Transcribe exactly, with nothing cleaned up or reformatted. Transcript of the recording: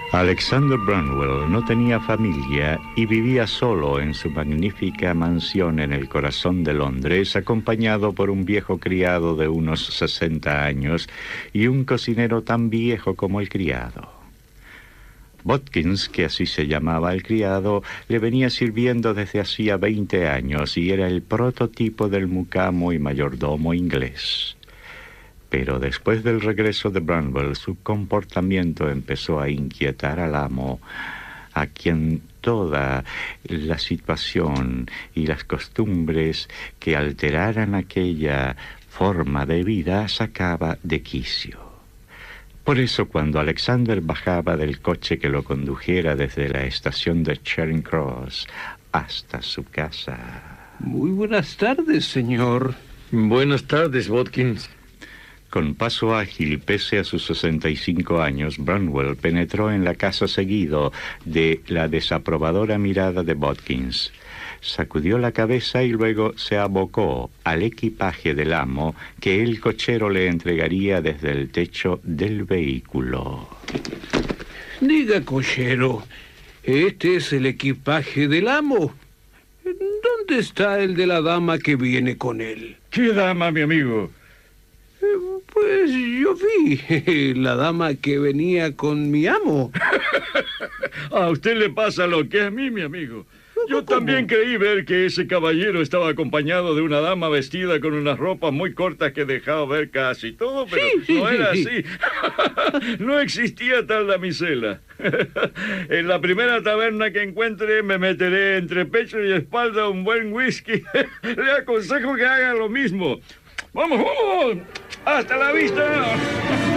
Alexander Branwell no tenía familia y vivía solo en su magnífica mansión en el corazón de Londres, acompañado por un viejo criado de unos sesenta años y un cocinero tan viejo como el criado. Bodkins, que así se llamaba el criado, le venía sirviendo desde hacía veinte años y era el prototipo del mucamo y mayordomo inglés. Pero después del regreso de Branwell, su comportamiento empezó a inquietar al amo, a quien toda la situación y las costumbres que alteraran aquella forma de vida sacaba de quicio. Por eso, cuando Alexander bajaba del coche que lo condujera desde la estación de Charing Cross hasta su casa... Muy buenas tardes, señor. Buenas tardes, Bodkins. Con paso ágil, pese a sus sesenta y cinco años, Branwell penetró en la casa seguido de la desaprobadora mirada de Bodkins. Sacudió la cabeza y luego se abocó al equipaje del amo que el cochero le entregaría desde el techo del vehículo. Diga, cochero, ¿este es el equipaje del amo? ¿Dónde está el de la dama que viene con él? ¿Qué dama, mi amigo? Eh, pues yo vi la dama que venía con mi amo. A usted le pasa lo que a mí, mi amigo. Yo ¿Cómo? también creí ver que ese caballero estaba acompañado de una dama vestida con unas ropas muy cortas que dejaba ver casi todo, pero Sí, sí, no sí, era sí. así. No existía tal damisela. En la primera taberna que encuentre me meteré entre pecho y espalda un buen whisky. Le aconsejo que haga lo mismo. ¡Vamos, vamos! ¡Hasta la vista!